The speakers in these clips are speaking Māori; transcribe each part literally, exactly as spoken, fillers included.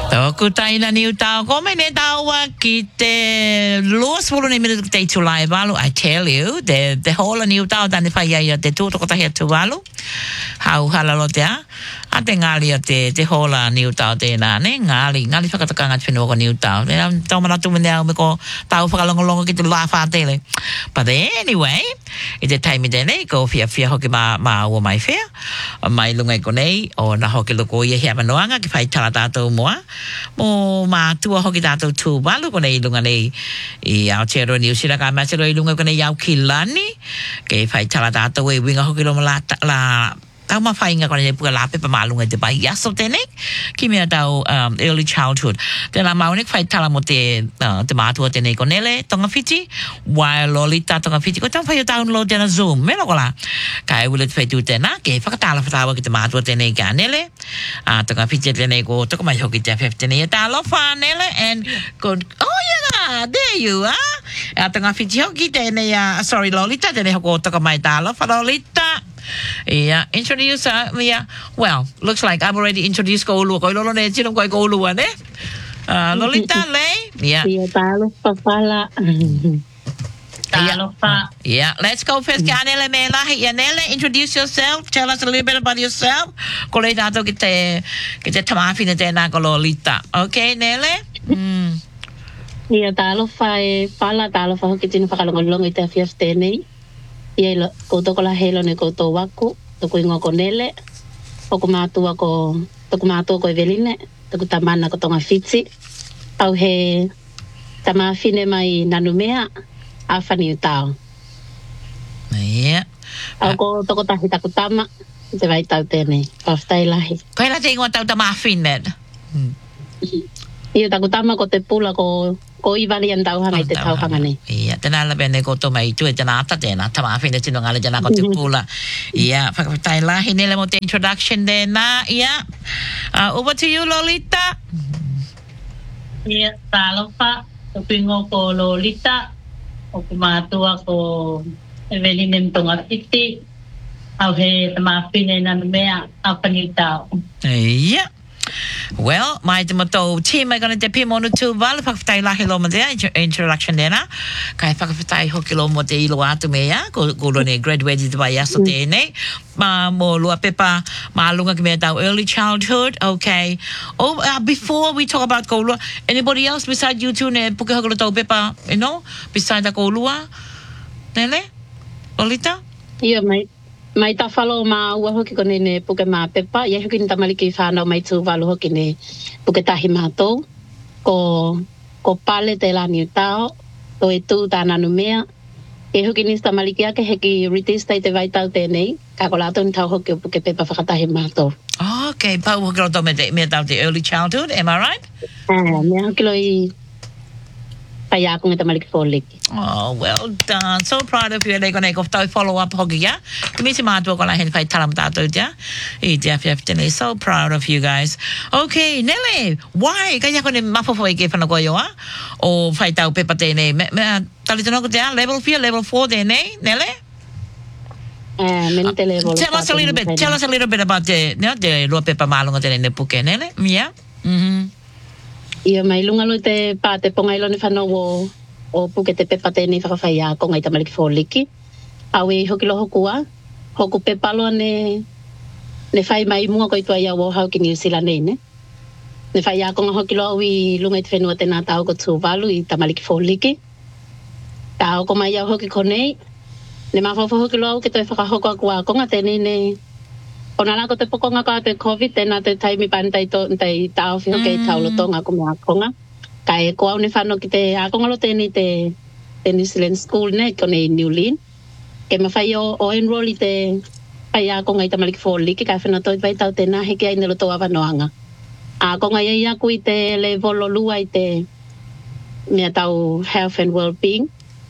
Tōku taina ni utau ko me ne taua ki te luas wulu ni minutu te tulai walu. I tell you, the the whole ni utau tani whai ia te tūtoko tahi atu walu. Hau halalo te a. A te ngali a te, te hola ni utau tēnā, ne? Ngali, ngali whakatakanga te whenua ko ni utau. Tau manatu mene au me ko tau whakalongolongo ki te lua whātele. But anyway, I te taimi tēnei, ko fia fia hoki mā, mā ua mai whea. Mai lungai ko nei, o na hoki loko ia hea manoanga, ki whai tala tātou moa. Mo mā tua hoki tātou tū walu, ko nei lunga nei I Aotearoa New Zealand, ka Aotearoa I lunga ko nei au ki lani. Ke whai tala tātou e winga hoki loma la, la tau ma whainga kone ne puka la pepa maalunga te pai aso tēnei, ki mea tau um, early childhood. Tēnā maunek whai tala mo te, uh, te mātua tēnei konele, tonga whiti, wai lolita tonga whiti, ko tau whai o download tēnā Zoom, me loko la. Ka e wile te whai tū tēnā, ke whakatala whatawa ki te mātua tēnei ka nele, uh, tonga whiti tēnei ko toko mai hoki te F F tēnei, e tā lofa nele, and ko, oh yeah, there you are. Uh, tonga whiti hoki tēnei, uh, sorry lolita, tēnei hoko toko mai tā lofa lolita. Yeah, introduce uh, yeah. Well, looks like I've already introduced ko ulua. Ko lolo ne chino ko ko ulua ne. Uh, Lolita le. Yeah. Yeah, talo papala. Talo pa. Yeah, let's go first. Kanele mela. Yeah, Nele, introduce yourself. Tell us a little bit about yourself. Ko le tato ki te ki te tamafi ne tēnā ko Lolita. Okay, Nele. Mm. Yeah, talo fa e pala talo fa ki tino whakalongolongo I te F F tēnei. Ia ilo, ko toko la helo ne ko tō waku, toko ingo ko nele, toko mātua ko, toko mātua ko Eveline, toko tamana ko tonga whiti, au he tamawhine mai nanumea, a whani utao. Yeah. Au ko toko tahi taku tama, te vai tau tēnei, pawhtai lahi. Koe la te ingoa tau tamawhine? Ia taku tama ko te pula ko, ko I wali an tauhanga I te tauhanga nei. Ia, tēnā la bene ko tō mai tue tēnā ata tēnā, tamawhine tino ngale tēnā ko te pula. Ia, whakawhitai lahi nele mo te introduction tēnā, ia. Uh, over to you, Lolita. Ia, tālofa, tupingo ko Lolita, o ku mātua ko Eveline mtonga whiti, au he tamawhine nanumea, au panitao. Ia. Well, mai te matou team ai gana te pimo no tu wale whakawhitai lahi lo ma dea introduction dena. Kai whakawhitai hoki lo mo te ilo atu mea, ko, ko rone graduated vai aso tēnei. Ma mo lua pepa maalunga ki mea tau early childhood, okay. Oh, uh, before we talk about ko lua, anybody else beside you two ne puke hoki lo tau pepa, you know, beside the ko lua? Nele? Lolita? Ia, mai. Mai ta whalo mā ua hoki kone ne puke mā pepa. Ia hoki ni tamaliki whānau mai tū walu hoki ne puke tahi mātou. Ko, ko pale te lani utao. Ko e tū tā nanu mea. E hoki ni tamaliki ake heki ritista I te vaitau tēnei. Ka ko lātou ni tau hoki o puke pepa whakatahi mātou. Oh, okay. Pau hoki lo tau me te, me tau te early childhood, am I right? Ah, mea hoki lo I pai ako ngata maliki fōliki. Oh, well done. So proud of you. They're going to go follow up hoki ya. Kumisi mātua ko la hen whai talam tātou tia. I te F F tēnei. So proud of you guys. Okay, Nele, why? Kanya ko ne mafofo I ke whanako ioa? O whai tau pepa tēnei. Me, me, tali tano ko tia, level four, level four tēnei, Nele? Uh, meni te level. Tell us a little bit. Tell us a little bit about the, no, the lua pepa mālunga tēnei ne puke, Nele? Yeah? Mm-hmm. Ia mai lunga lo te pā te ponga ilo ne whanau o, o puke te pepa tēnei whakawhai a ko ngai tamaliki fōliki. Au e hoki lo hoku a, hoku pepa loa ne, ne whai mai mua ko I tua iau o hau ki New Zealand nei ne. Ne whai a ko ngā hoki lo au I lunga I te whenua tēnā tau ko tū walu I tamaliki fōliki. Tā au ko mai iau hoki ko nei, ne mawhawha hoki lo au ke toi whakahoko aku a ko ngā tēnei ne. O nā lako te pokonga ka te COVID, tēnā te taimi pantai to, tai tāo whiho kei taulo tonga ko mea konga. Ka e ko au ne whano ki te akonga lo tēni te, te New Zealand School ne, ko ne New Lin. Ke ma whai o, o enroll I te whai akonga I tamaliki fōliki, ka whena toi vai tau tēnā heke ai nero tō awanoanga. Akonga iai aku I te le volo lua I te mea tau health and well-being.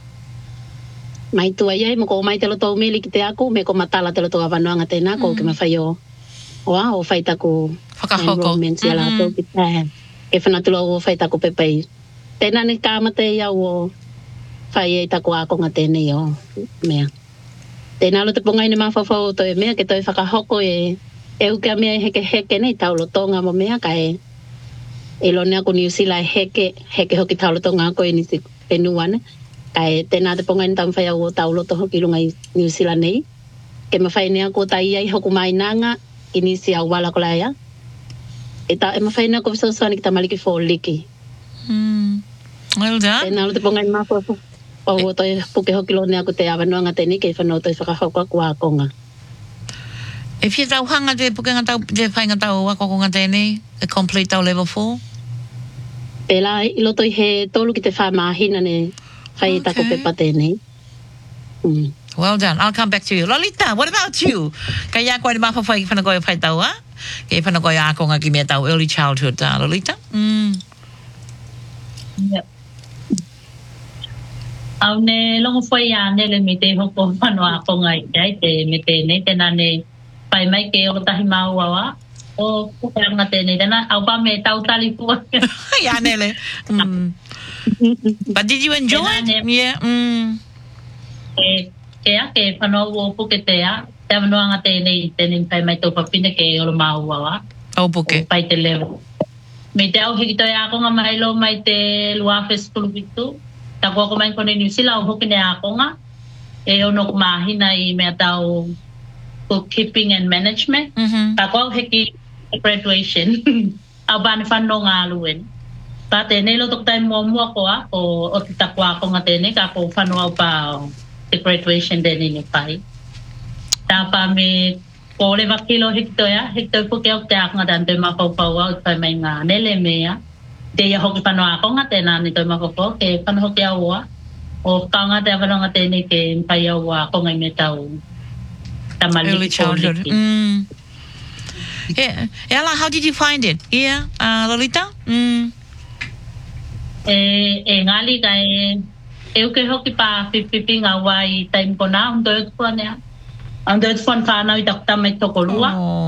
Mai tua iai, mo ko mai te loto umili ki te aku, me ko matala te loto awanoanga tēnā, ko mm. ke ma whai o, o a, o whai taku enrollment ia mm-hmm. Lato ki te, ke whanatulo o whai taku pepei. Tēnā ne kāmate iau o whai e taku akonga tēnei o mea. Tēnā lo te pongai ne mawhawhau o toi mea, ke toi whakahoko e, e uke a mea heke heke nei tau lotonga mo mea, ka e, e lo nea ko New Zealand heke heke hoki taulo tonga ko e nisi penuana kai tena te ponga ntam fai o taulo to hoki lunga i New Zealand nei ke ma fai nea ko tai ai hoku mai nanga inisi au wala ko laia e ta e ma fai nea ko so so ni kita maliki fo liki mm well done tena lo te ponga ma ko o to puke hoki lo nea ko te ava no nga teni ke fa no to fa ka ko a konga if you tau hanga te puke nga tau te whai nga tau wako ko nga tēnei, a complete tau level four? E la, i loto i he tolu ki te wha mahina ne whai okay. Tako pepa tēnei. Mm. Well done. I'll come back to you. Lolita, what about you? Kaya koe ni mafa whai ki whanakoi whai tau a? Kei whanakoi a konga ki mea tau early childhood, uh, Lolita? Mm. Yep. Au ne longo whai a nele me te hoko whanua a konga i kai te me tēnei, tēnā ne pai mai ke o tahi mau awa o kukaranga tēnei tēnā au pa me tau tali pua ya nele mm. But did you enjoy it? Yeah mm. ke ke a ke whanau o puke te a te wanoanga tēnei tēnei pai mai tau papine ke o mau awa o puke pai te level me te au hiki toi a konga mai lo mai te luafe skulu bitu ta kua ko mai kone New Zealand o hoki ne a konga e ono kumahina i mea tau bookkeeping and management. Mm-hmm. Ta ko heki graduation. Au ban fan no nga luen. Ta te ne lo tok tai mo mo ko a o o ta kwa ko nga te ne ka ko fan no pa the graduation de ni pai. Ta pa me ko le va kilo hekto ya, hekto ko ke ok ta nga dan te ma ko pa wa pa mai nga ne le me ya. Te ya ho ki fan no ko nga te na ni to ma ko ko ke fan ho ke wa. O ka nga te va nga te ne ke pa ya wa ko nga me tau. Early childhood. Mm. Yeah. Ella, how did you find it? Yeah, uh, Lolita? Mm. Eh, eh, ngali kai eu ke hoki pa pipi nga wai time ko na ando ko na ando fon fa na i takta mai to ko lua